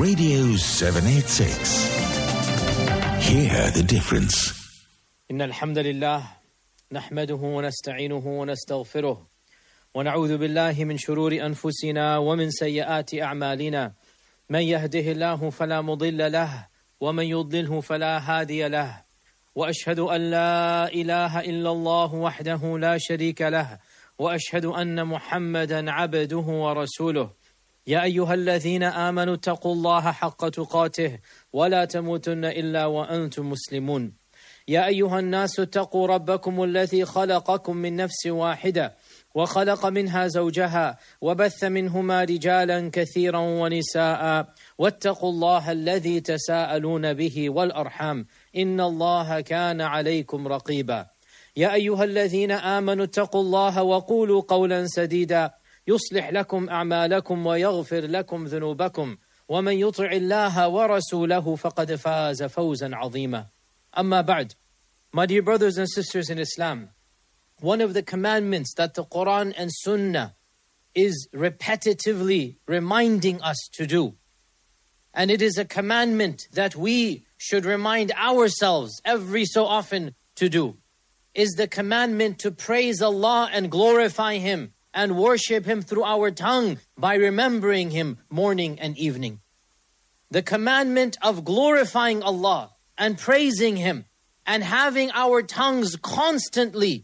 Radio 786. Hear the difference. إن الحمد لله نحمده ونستعينه ونستغفره ونعوذ بالله من شرور أنفسنا ومن سيئات أعمالنا من يهده الله فلا مضل له ومن يضلله فلا هادي له وأشهد أن لا إله إلا الله وحده لا شريك له وأشهد أن محمدا عبده ورسوله يا أيها الذين آمنوا اتقوا الله حق تقاته ولا تموتن إلا وأنتم مسلمون يا أيها الناس اتقوا ربكم الذي خلقكم من نفس واحدة وخلق منها زوجها وبث منهما رجالا كثيرا ونساء واتقوا الله الذي تساءلون به والأرحام إن الله كان عليكم رقيبا يا أيها الذين آمنوا اتقوا الله وقولوا قولا سديدا يصلح لكم أعمالكم ويغفر لكم ذنوبكم ومن يطع الله ورسوله فقد فاز فوزا عظيما أما بعد. My dear brothers and sisters in Islam, one of the commandments that the Quran and Sunnah is repetitively reminding us to do, and it is a commandment that we should remind ourselves every so often to do, is the commandment to praise Allah and glorify Him and worship Him through our tongue by remembering Him morning and evening. The commandment of glorifying Allah and praising Him and having our tongues constantly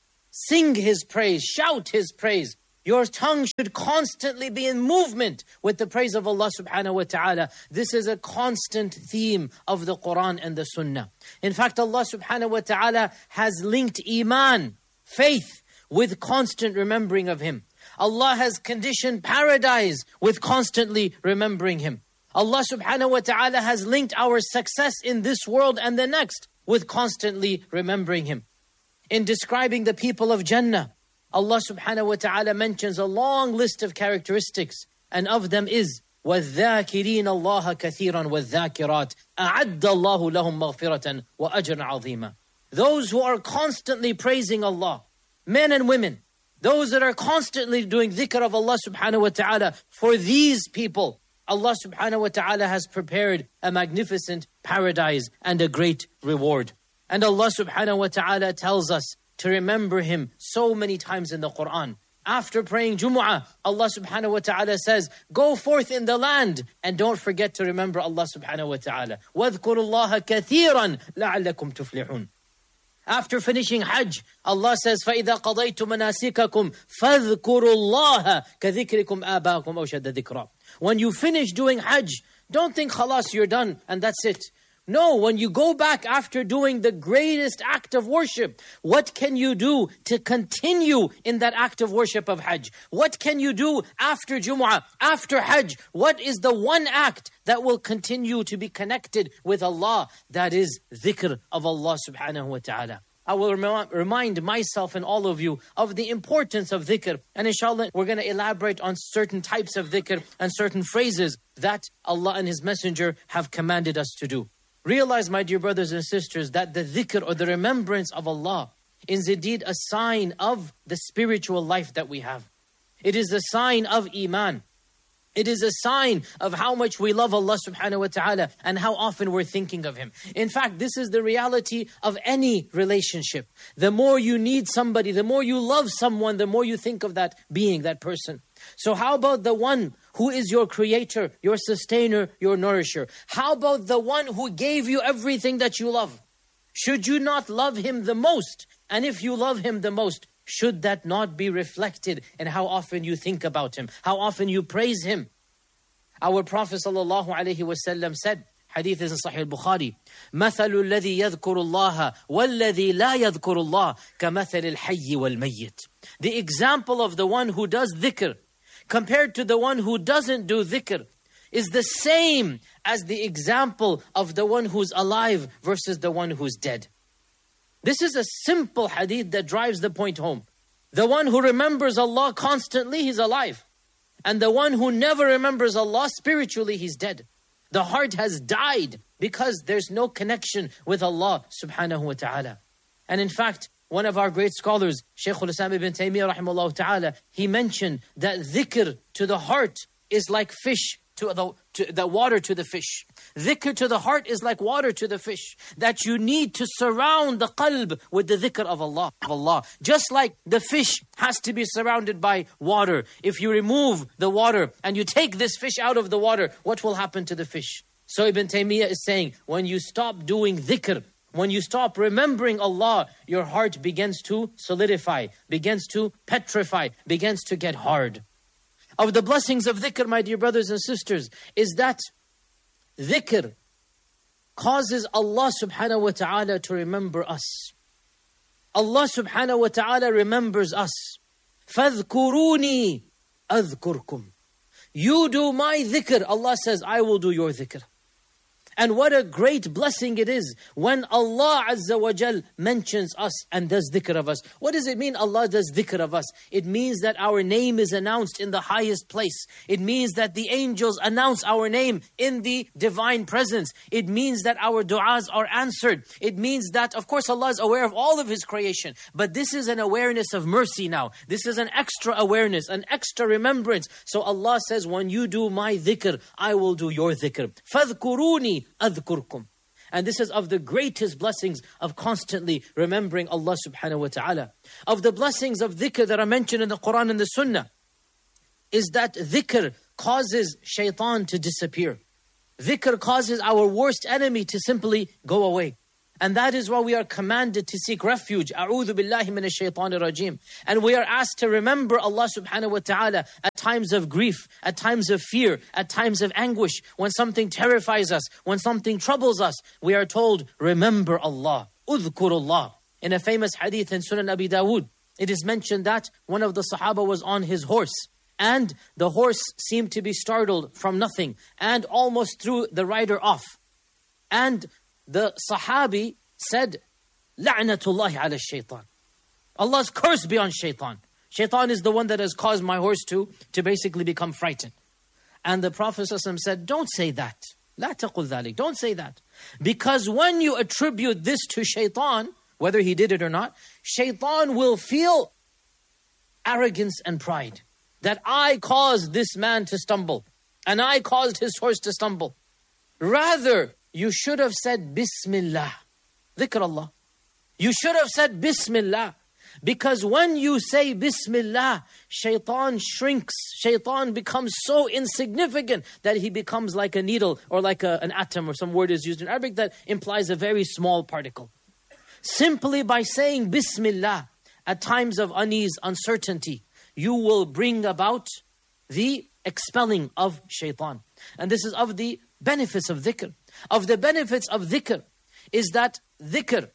sing His praise, shout His praise. Your tongue should constantly be in movement with the praise of Allah subhanahu wa ta'ala. This is a constant theme of the Quran and the Sunnah. In fact, Allah subhanahu wa ta'ala has linked Iman, faith, with constant remembering of Him. Allah has conditioned paradise with constantly remembering Him. Allah subhanahu wa ta'ala has linked our success in this world and the next with constantly remembering Him. In describing the people of Jannah, Allah subhanahu wa ta'ala mentions a long list of characteristics, and of them is وَالذَّاكِرِينَ اللَّهَ كَثِيرًا وَالذَّاكِرَاتِ أَعَدَّ اللَّهُ لَهُمْ مَغْفِرَةً وَأَجْرًا عَظِيمًا. Those who are constantly praising Allah, men and women, those that are constantly doing dhikr of Allah subhanahu wa ta'ala, for these people, Allah subhanahu wa ta'ala has prepared a magnificent paradise and a great reward. And Allah subhanahu wa ta'ala tells us to remember Him so many times in the Quran. After praying Jumu'ah, Allah subhanahu wa ta'ala says, go forth in the land and don't forget to remember Allah subhanahu wa ta'ala. وَاذْكُرُوا اللَّهَ كَثِيرًا لَعَلَّكُمْ تُفْلِحُونَ. After finishing Hajj, Allah says, فَإِذَا قَضَيْتُ مَنَاسِكَكُمْ فَاذْكُرُوا اللَّهَ كَذِكْرِكُمْ آبَاكُمْ أَوْ شَدَّ ذِكْرًا. When you finish doing Hajj, don't think, khalas, you're done and that's it. No, when you go back after doing the greatest act of worship, what can you do to continue in that act of worship of Hajj? What can you do after Jumu'ah, after Hajj? What is the one act that will continue to be connected with Allah? That is dhikr of Allah subhanahu wa ta'ala. I will remind myself and all of you of the importance of dhikr. And inshallah, we're going to elaborate on certain types of dhikr and certain phrases that Allah and His Messenger have commanded us to do. Realize, my dear brothers and sisters, that the dhikr or the remembrance of Allah is indeed a sign of the spiritual life that we have. It is a sign of Iman. It is a sign of how much we love Allah subhanahu wa ta'ala and how often we're thinking of Him. In fact, this is the reality of any relationship. The more you need somebody, the more you love someone, the more you think of that being, that person. So how about the one who is your creator, your sustainer, your nourisher? How about the one who gave you everything that you love? Should you not love Him the most? And if you love Him the most, should that not be reflected in how often you think about Him, how often you praise Him? Our Prophet ﷺ said, hadith is in Sahih al-Bukhari, مَثَلُ الَّذِي يَذْكُرُ اللَّهَ وَالَّذِي لَا يَذْكُرُ اللَّهَ كَمَثَلِ الْحَيِّ وَالْمَيِّتِ. The example of the one who does dhikr compared to the one who doesn't do dhikr is the same as the example of the one who's alive versus the one who's dead. This is a simple hadith that drives the point home. The one who remembers Allah constantly, he's alive. And the one who never remembers Allah spiritually, he's dead. The heart has died because there's no connection with Allah subhanahu wa ta'ala. And in fact, one of our great scholars, Shaykh al-Islam ibn Taymiyyah rahimahullah ta'ala, he mentioned that dhikr to the heart is like fish the water to the fish. Dhikr to the heart is like water to the fish, that you need to surround the qalb with the dhikr of Allah. Just like the fish has to be surrounded by water. If you remove the water and you take this fish out of the water, what will happen to the fish? So Ibn Taymiyyah is saying, when you stop doing dhikr, when you stop remembering Allah, your heart begins to solidify, begins to petrify, begins to get hard. Of the blessings of dhikr, my dear brothers and sisters, is that dhikr causes Allah subhanahu wa ta'ala to remember us. Allah subhanahu wa ta'ala remembers us. فَاذْكُرُونِي أَذْكُرْكُمْ. You do my dhikr, Allah says, I will do your dhikr. And what a great blessing it is when Allah Azza wa Jal mentions us and does dhikr of us. What does it mean Allah does dhikr of us? It means that our name is announced in the highest place. It means that the angels announce our name in the divine presence. It means that our du'as are answered. It means that, of course, Allah is aware of all of His creation. But this is an awareness of mercy now. This is an extra awareness, an extra remembrance. So Allah says, when you do my dhikr, I will do your dhikr. فَاذْكُرُونِي أذكركم. And this is of the greatest blessings of constantly remembering Allah subhanahu wa ta'ala. Of the blessings of dhikr that are mentioned in the Quran and the Sunnah is that dhikr causes shaitan to disappear. Dhikr causes our worst enemy to simply go away. And that is why we are commanded to seek refuge. أعوذ بالله من الشيطان الرجيم. And we are asked to remember Allah subhanahu wa ta'ala at times of grief, at times of fear, at times of anguish. When something terrifies us, when something troubles us, we are told, remember Allah. Udhkurullah. In a famous hadith in Sunan Abi Dawood, it is mentioned that one of the Sahaba was on his horse. And the horse seemed to be startled from nothing and almost threw the rider off. And the Sahabi said, La'natullahi ala shaitan. Allah's curse be on shaitan. Shaitan is the one that has caused my horse to basically become frightened. And the Prophet ﷺ said, don't say that. La taqul dhalik. Don't say that. Because when you attribute this to shaitan, whether he did it or not, shaitan will feel arrogance and pride. That I caused this man to stumble. And I caused his horse to stumble. Rather, you should have said Bismillah. Dhikr Allah. You should have said Bismillah. Because when you say Bismillah, shaitan shrinks. Shaitan becomes so insignificant that he becomes like a needle or like an atom, or some word is used in Arabic that implies a very small particle. Simply by saying Bismillah at times of unease, uncertainty, you will bring about the expelling of shaitan. And this is of the benefits of dhikr. Of the benefits of dhikr is that dhikr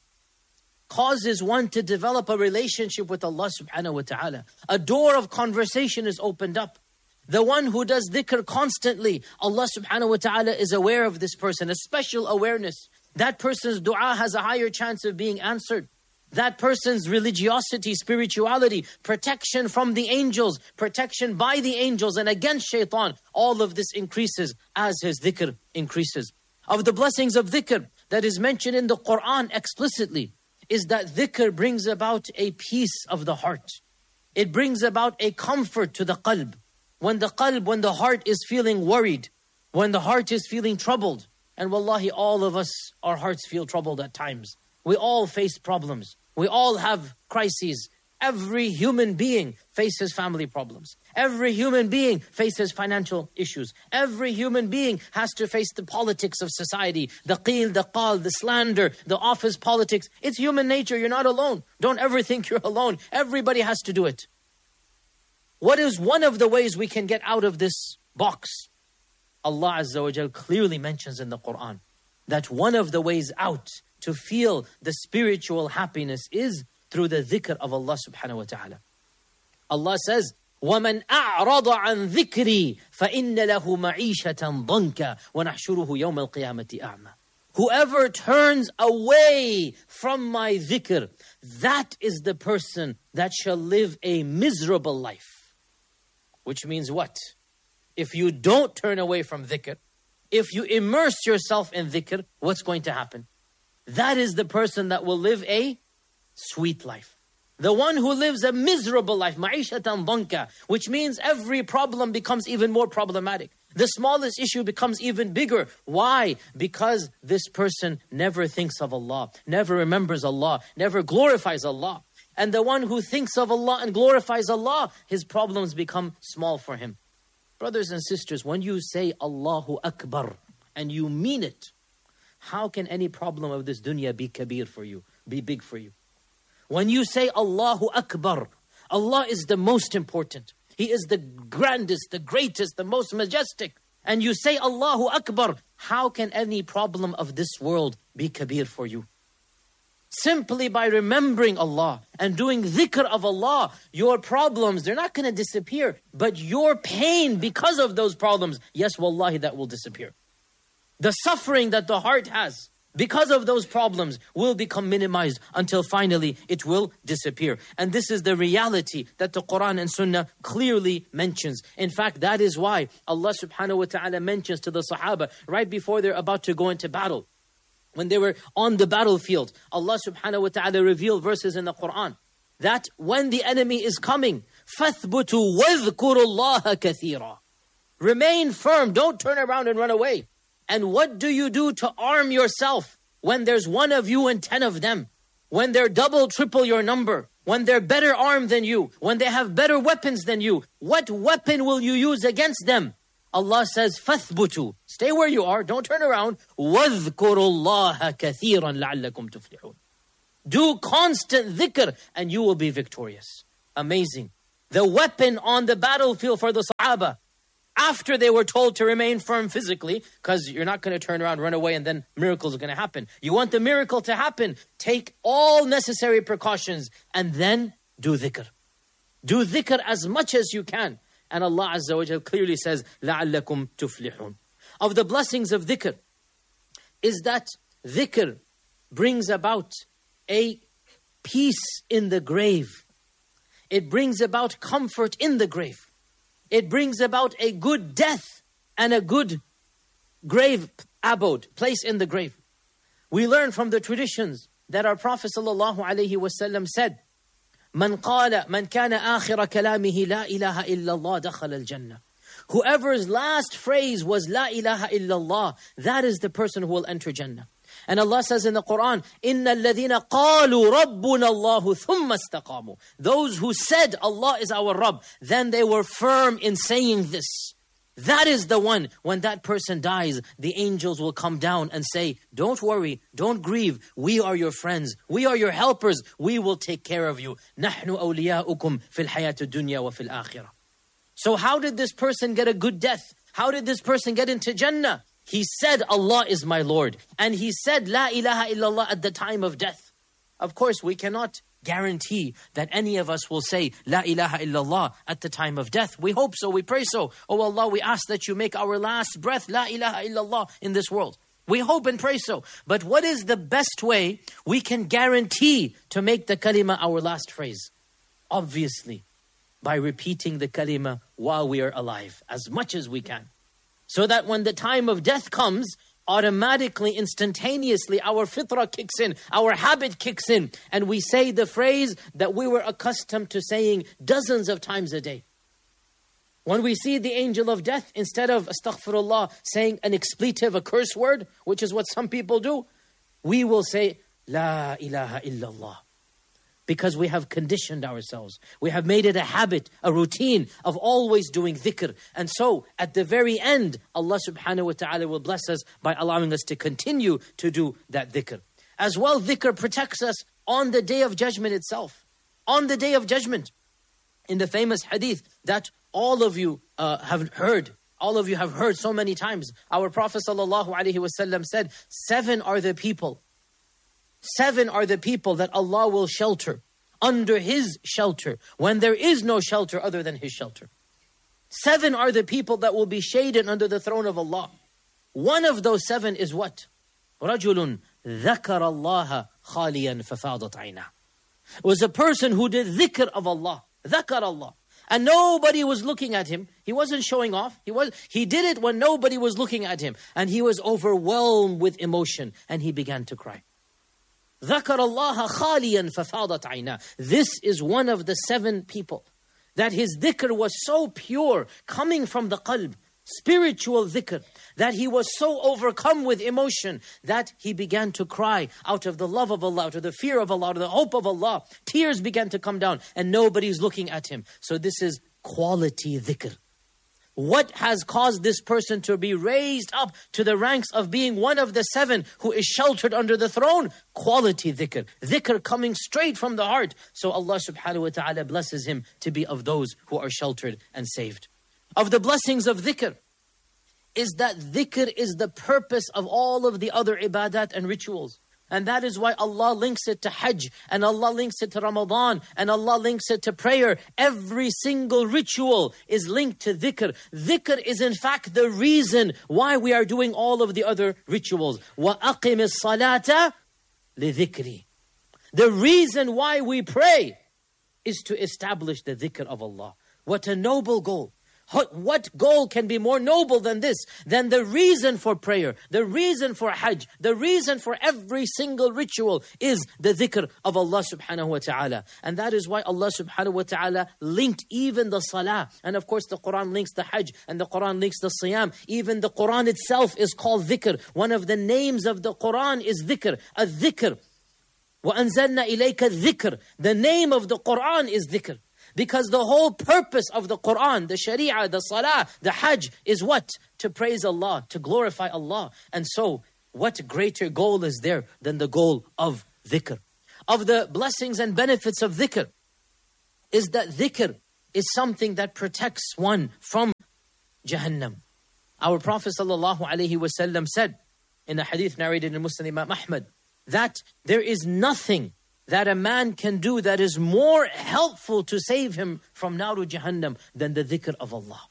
causes one to develop a relationship with Allah subhanahu wa ta'ala. A door of conversation is opened up. The one who does dhikr constantly, Allah subhanahu wa ta'ala is aware of this person, a special awareness. That person's dua has a higher chance of being answered. That person's religiosity, spirituality, protection from the angels, protection by the angels and against shaitan, all of this increases as his dhikr increases. Of the blessings of dhikr that is mentioned in the Quran explicitly is that dhikr brings about a peace of the heart. It brings about a comfort to the qalb. When the heart is feeling worried, when the heart is feeling troubled, and wallahi, all of us, our hearts feel troubled at times. We all face problems. We all have crises. Every human being faces family problems. Every human being faces financial issues. Every human being has to face the politics of society, the qeel, the qal, the slander, the office politics. It's human nature. You're not alone. Don't ever think you're alone. Everybody has to do it. What is one of the ways we can get out of this box? Allah Azza wa Jal clearly mentions in the Quran that one of the ways out to feel the spiritual happiness is through the dhikr of Allah subhanahu wa ta'ala. Allah says, وَمَنْ أَعْرَضَ عَنْ ذِكْرِي فَإِنَّ لَهُ مَعِيشَةً ضَنْكَ وَنَحْشُرُهُ يَوْمَ الْقِيَامَةِ أَعْمَى. Whoever turns away from my dhikr, that is the person that shall live a miserable life. Which means what? If you don't turn away from dhikr, if you immerse yourself in dhikr, what's going to happen? That is the person that will live a sweet life. The one who lives a miserable life, ma'ishatan danka, which means every problem becomes even more problematic. The smallest issue becomes even bigger. Why? Because this person never thinks of Allah, never remembers Allah, never glorifies Allah. And the one who thinks of Allah and glorifies Allah, his problems become small for him. Brothers and sisters, when you say Allahu Akbar and you mean it, how can any problem of this dunya be kabir for you, be big for you? When you say Allahu Akbar, Allah is the most important. He is the grandest, the greatest, the most majestic. And you say Allahu Akbar, how can any problem of this world be kabir for you? Simply by remembering Allah and doing dhikr of Allah, your problems, they're not going to disappear. But your pain because of those problems, yes, wallahi, that will disappear. The suffering that the heart has because of those problems will become minimized until finally it will disappear. And this is the reality that the Quran and Sunnah clearly mentions. In fact, that is why Allah subhanahu wa ta'ala mentions to the Sahaba right before they're about to go into battle. When they were on the battlefield, Allah subhanahu wa ta'ala revealed verses in the Quran that when the enemy is coming, فَاثْبُتُوا وَاذْكُرُوا اللَّهَ كَثِيرًا. Remain firm, don't turn around and run away. And what do you do to arm yourself when there's one of you and 10 of them? When they're double, triple your number? When they're better armed than you? When they have better weapons than you? What weapon will you use against them? Allah says, فَاثْبُتُوا. Stay where you are, don't turn around. وَاذْكُرُوا اللَّهَ كَثِيرًا لَعَلَّكُمْ تُفْلِحُونَ. Do constant dhikr and you will be victorious. Amazing. The weapon on the battlefield for the Sahaba, after they were told to remain firm physically, because you're not going to turn around, run away, and then miracles are going to happen. You want the miracle to happen, take all necessary precautions and then do dhikr. Do dhikr as much as you can. And Allah Azza wa Jal clearly says, لَعَلَّكُمْ تُفْلِحُونَ. Of the blessings of dhikr is that dhikr brings about a peace in the grave. It brings about comfort in the grave. It brings about a good death and a good grave abode, place in the grave. We learn from the traditions that our Prophet ﷺ said, من كان آخر كلامه لا إله إلا الله دخل الجنة. Whoever's last phrase was La ilaha illallah, that is the person who will enter Jannah. And Allah says in the Quran, إِنَّ الَّذِينَ قَالُوا رَبُّنَا اللَّهُ ثُمَّ اسْتَقَامُوا. Those who said Allah is our Rabb, then they were firm in saying this. That is the one, when that person dies, the angels will come down and say, don't worry, don't grieve. We are your friends. We are your helpers. We will take care of you. نَحْنُ أَوْلِيَاؤُكُمْ فِي الْحَيَاةِ الدُّنْيَا وَفِي الْآخِرَةِ. So how did this person get a good death? How did this person get into Jannah? He said, Allah is my Lord. And he said, La ilaha illallah at the time of death. Of course, we cannot guarantee that any of us will say La ilaha illallah at the time of death. We hope so, we pray so. Oh Allah, we ask that you make our last breath La ilaha illallah in this world. We hope and pray so. But what is the best way we can guarantee to make the kalima our last phrase? Obviously, by repeating the kalima while we are alive, as much as we can. So that when the time of death comes, automatically, instantaneously, our fitrah kicks in, our habit kicks in, and we say the phrase that we were accustomed to saying dozens of times a day. When we see the angel of death, instead of astaghfirullah, saying an expletive, a curse word, which is what some people do, we will say, La ilaha illallah. Because we have conditioned ourselves. We have made it a habit, a routine of always doing dhikr. And so, at the very end, Allah subhanahu wa ta'ala will bless us by allowing us to continue to do that dhikr. As well, dhikr protects us on the day of judgment itself. On the day of judgment. In the famous hadith that all of you have heard so many times. Our Prophet ﷺ said, 7 are the people. 7 are the people that Allah will shelter under His shelter when there is no shelter other than His shelter. 7 are the people that will be shaded under the throne of Allah. One of those 7 is what? رَجُلٌ ذَكَرَ اللَّهَ خَالِيًا فَفَاضَتْ عَيْنَهُ. It was a person who did dhikr of Allah. ذَكَرَ Allah. And nobody was looking at him. He wasn't showing off. He did it when nobody was looking at him. And he was overwhelmed with emotion. And he began to cry. ذَكَرَ اللَّهَ خَالِيًا فَفَاضَتْ عَيْنَهُ. This is one of the 7 people that his dhikr was so pure, coming from the qalb, spiritual dhikr, that he was so overcome with emotion that he began to cry out of the love of Allah, out of the fear of Allah, out of the hope of Allah. Tears began to come down and nobody's looking at him. So this is quality dhikr. What has caused this person to be raised up to the ranks of being one of the 7 who is sheltered under the throne? Quality dhikr. Dhikr coming straight from the heart. So Allah subhanahu wa ta'ala blesses him to be of those who are sheltered and saved. Of the blessings of dhikr is that dhikr is the purpose of all of the other ibadat and rituals. And that is why Allah links it to Hajj, and Allah links it to Ramadan, and Allah links it to prayer. Every single ritual is linked to dhikr. Dhikr is in fact the reason why we are doing all of the other rituals. وَأَقِمِ الصَّلَاةَ لِذِكْرِ. The reason why we pray is to establish the dhikr of Allah. What a noble goal. What goal can be more noble than this? Than the reason for prayer, the reason for Hajj, the reason for every single ritual is the dhikr of Allah subhanahu wa ta'ala. And that is why Allah subhanahu wa ta'ala linked even the salah. And of course the Quran links the Hajj and the Quran links the Siyam. Even the Quran itself is called dhikr. One of the names of the Quran is dhikr, a-dhikr. وَأَنزَلْنَا إِلَيْكَ الذِّكْر. The name of the Quran is dhikr. Because the whole purpose of the Quran, the Sharia, the Salah, the Hajj is what? To praise Allah, to glorify Allah. And so, what greater goal is there than the goal of dhikr? Of the blessings and benefits of dhikr is that dhikr is something that protects one from Jahannam. Our Prophet ﷺ said in a hadith narrated in Muslim Imam Ahmad that there is nothing that a man can do that is more helpful to save him from Naru Jahannam than the dhikr of Allah.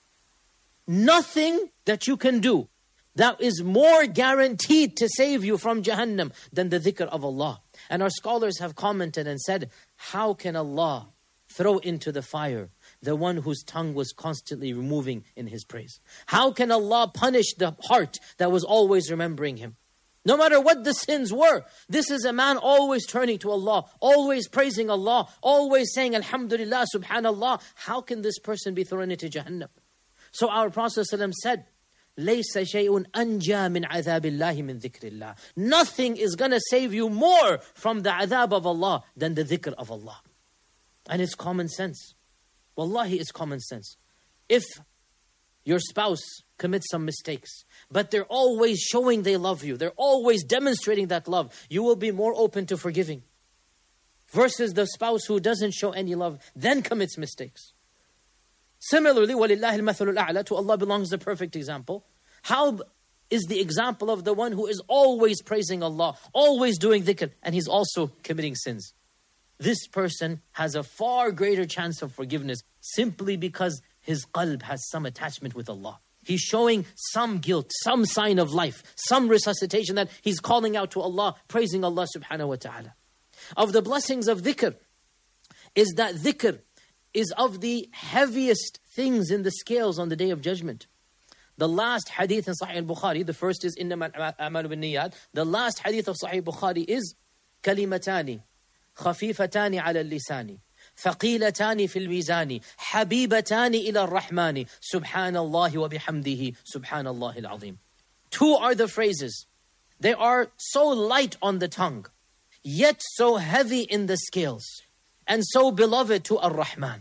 Nothing that you can do that is more guaranteed to save you from Jahannam than the dhikr of Allah. And our scholars have commented and said, how can Allah throw into the fire the one whose tongue was constantly removing in his praise? How can Allah punish the heart that was always remembering him? No matter what the sins were, this is a man always turning to Allah, always praising Allah, always saying Alhamdulillah, Subhanallah. How can this person be thrown into Jahannam? So our Prophet ﷺ said, لَيْسَ شَيْءٌ أَنْجَى مِنْ عَذَابِ اللَّهِ مِنْ ذِكْرِ اللَّهِ. Nothing is going to save you more from the adhab of Allah than the dhikr of Allah. And it's common sense. Wallahi, it's common sense. If your spouse commits some mistakes, but they're always showing they love you, they're always demonstrating that love, you will be more open to forgiving. Versus the spouse who doesn't show any love, then commits mistakes. Similarly, وَلِلَّهِ الْمَثَلُ الْأَعْلَى, to Allah belongs the perfect example. How is the example of the one who is always praising Allah, always doing dhikr, and he's also committing sins? This person has a far greater chance of forgiveness simply because his qalb has some attachment with Allah. He's showing some guilt, some sign of life, some resuscitation that he's calling out to Allah, praising Allah subhanahu wa ta'ala. Of the blessings of dhikr is that dhikr is of the heaviest things in the scales on the Day of Judgment. The last hadith in Sahih al-Bukhari, the first is إِنَّمَا الْأَعْمَالُ بِالنِّيَّاتِ. The last hadith of Sahih Bukhari is كَلِمَتَانِ خَفِيفَتَانِ عَلَى اللِّسَانِ ثقيلتان في الميزان حبيبتان إلى الرحمن سبحان الله وبحمده سبحان الله العظيم. Two are the phrases. They are so light on the tongue, yet so heavy in the scales, and so beloved to Ar-Rahman.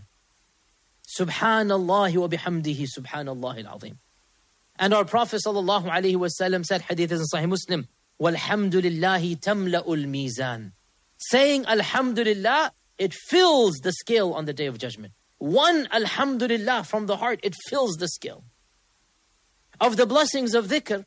سبحان الله وبحمده سبحان الله العظيم. And our Prophet ﷺ said, hadith is in Sahih Muslim, وَالْحَمْدُ لِلَّهِ تَمْلَأُ الْمِيزَانِ. Saying Alhamdulillah, it fills the scale on the Day of Judgment. One Alhamdulillah from the heart, it fills the scale. Of the blessings of dhikr,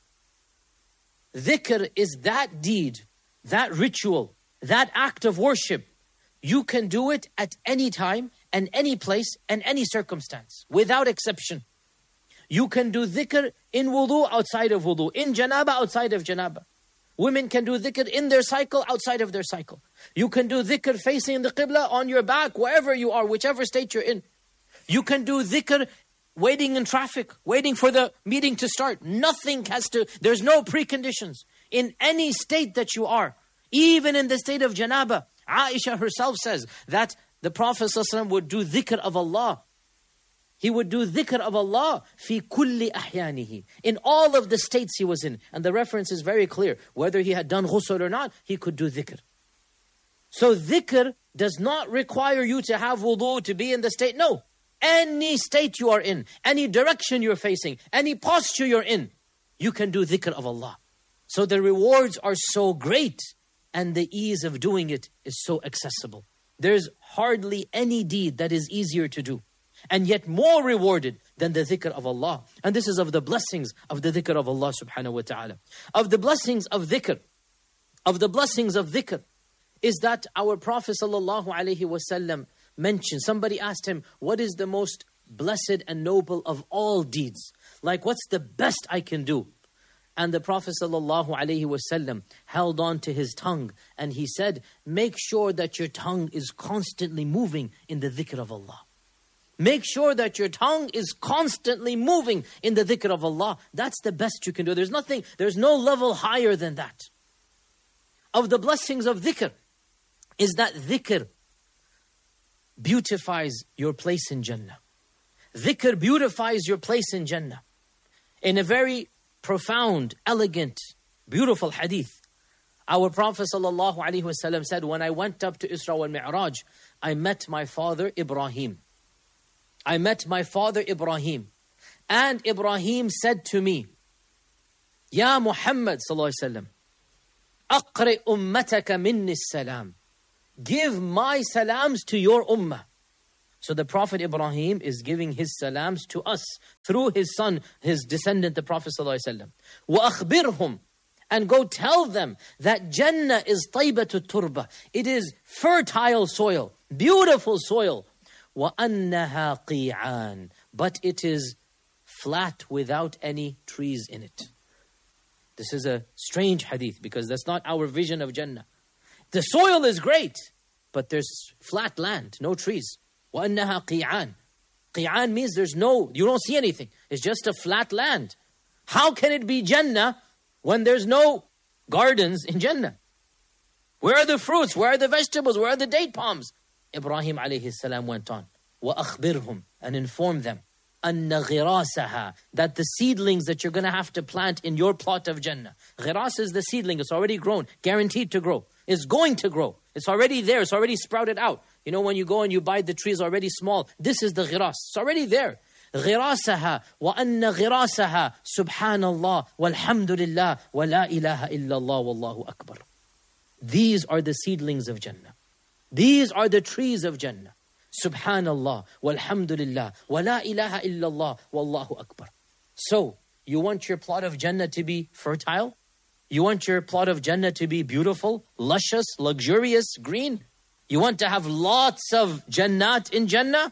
dhikr is that deed, that ritual, that act of worship. You can do it at any time and any place and any circumstance, without exception. You can do dhikr in wudu, outside of wudu, in janaba, outside of janaba. Women can do dhikr in their cycle, outside of their cycle. You can do dhikr facing the qibla, on your back, wherever you are, whichever state you're in. You can do dhikr waiting in traffic, waiting for the meeting to start. There's no preconditions. In any state that you are, even in the state of janaba, Aisha herself says that the Prophet ﷺ would do dhikr of Allah He would do dhikr of Allah fi kulli ahyanihi, in all of the states he was in. And the reference is very clear. Whether he had done ghusl or not, he could do dhikr. So dhikr does not require you to have wudu to be in the state. No. Any state you are in, any direction you're facing, any posture you're in, you can do dhikr of Allah. So the rewards are so great and the ease of doing it is so accessible. There's hardly any deed that is easier to do and yet more rewarded than the dhikr of Allah. And this is of the blessings of the dhikr of Allah subhanahu wa ta'ala. Of the blessings of dhikr, is that our Prophet sallallahu alaihi wasallam mentioned, somebody asked him, what is the most blessed and noble of all deeds? Like, what's the best I can do? And the Prophet sallallahu alaihi wasallam held on to his tongue and he said, make sure that your tongue is constantly moving in the dhikr of Allah. Make sure that your tongue is constantly moving in the dhikr of Allah. That's the best you can do. There's no level higher than that. Of the blessings of dhikr is that dhikr beautifies your place in Jannah. Dhikr beautifies your place in Jannah. In a very profound, elegant, beautiful hadith, our Prophet ﷺ said, when I went up to Isra wal Mi'raj, I met my father Ibrahim. And Ibrahim said to me, Ya Muhammad ﷺ, أقرئ أمتك مني السلام. Give my salams to your ummah. So the Prophet Ibrahim is giving his salams to us through his son, his descendant, the Prophet ﷺ. وَأَخْبِرْهُمْ, and go tell them that Jannah is طَيْبَةُ التُّرْبَةِ. It is fertile soil, beautiful soil. وَأَنَّهَا قِيعَانٌ, but it is flat without any trees in it. This is a strange hadith because that's not our vision of Jannah. The soil is great, but there's flat land, no trees. وَأَنَّهَا قِيعَانٌ. Qi'an means you don't see anything. It's just a flat land. How can it be Jannah when there's no gardens in Jannah? Where are the fruits? Where are the vegetables? Where are the date palms? Ibrahim alayhi salam went on, وَأَخْبِرْهُمْ, and inform them, أَنَّ غِرَاسَهَا, that the seedlings that you're going to have to plant in your plot of Jannah. Ghiras is the seedling, it's already grown, guaranteed to grow. It's going to grow. It's already there, it's already sprouted out. You know, when you go and you buy the trees already small, this is the ghiras, it's already there. غِرَاسَهَا وَأَنَّ غِرَاسَهَا سُبْحَانَ اللَّهِ وَالْحَمْدُ لِلَّهِ وَلَا إِلَهَ إِلَّا اللَّهِ وَاللَّهُ أَكْبَرُ. These are the seedlings of Jannah. These are the trees of Jannah. Subhanallah, walhamdulillah, wa la ilaha illallah, wallahu akbar. So, you want your plot of Jannah to be fertile? You want your plot of Jannah to be beautiful, luscious, luxurious, green? You want to have lots of Jannat in Jannah?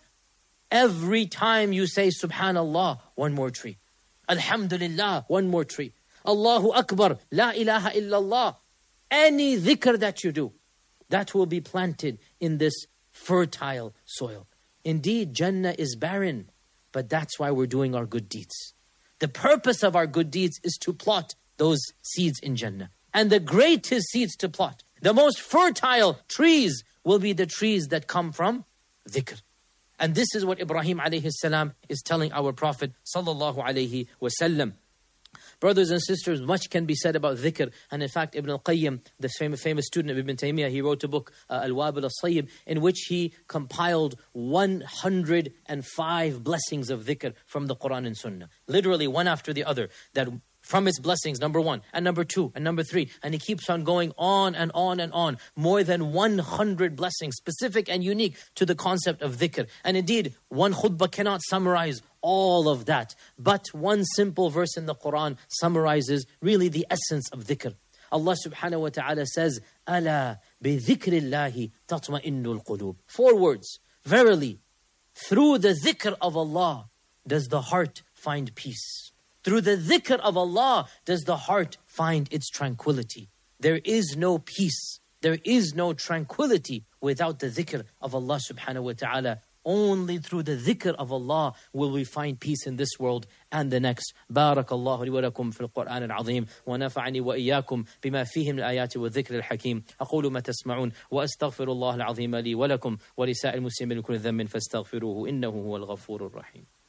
Every time you say Subhanallah, one more tree. Alhamdulillah, one more tree. Allahu Akbar, la ilaha illallah. Any dhikr that you do, that will be planted in this fertile soil. Indeed, Jannah is barren, but that's why we're doing our good deeds. The purpose of our good deeds is to plot those seeds in Jannah. And the greatest seeds to plot, the most fertile trees, will be the trees that come from dhikr. And this is what Ibrahim alayhi salam is telling our Prophet sallallahu alayhi wasallam. Brothers and sisters, much can be said about dhikr. And in fact, Ibn al-Qayyim, the famous student of Ibn Taymiyyah, he wrote a book, Al-Wabil al-Sayyib, in which he compiled 105 blessings of dhikr from the Quran and Sunnah. Literally one after the other. That from its blessings, number 1, and number 2, and number 3. And he keeps on going on and on and on. More than 100 blessings, specific and unique to the concept of dhikr. And indeed, one khutbah cannot summarize all of that. But one simple verse in the Quran summarizes really the essence of dhikr. Allah subhanahu wa ta'ala says, أَلَا بِذِكْرِ اللَّهِ تَطْمَئِنُّ الْقُلُوبِ. 4 words. Verily, through the dhikr of Allah does the heart find peace. Through the dhikr of Allah does the heart find its tranquility. There is no peace, there is no tranquility without the dhikr of Allah subhanahu wa ta'ala. Only through the dhikr of Allah will we find peace in this world and the next. بارك الله لي ولكم في القرآن العظيم ونفعني وإياكم بما فيه من الآيات والذكر الحكيم. أقول ما تسمعون وأستغفر الله العظيم لي ولكم ولسائر المسلمين من كل ذنب فاستغفروه إنه هو الغفور الرحيم.